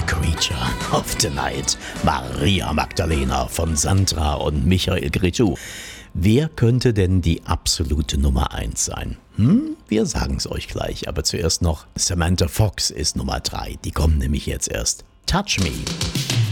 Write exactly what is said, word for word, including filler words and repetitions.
Creature of the Night. Maria Magdalena von Sandra und Michael Cretu. Wer könnte denn die absolute Nummer eins sein? Hm, wir sagen es euch gleich, aber zuerst noch Samantha Fox ist Nummer drei. Die kommt nämlich jetzt erst. Touch Me.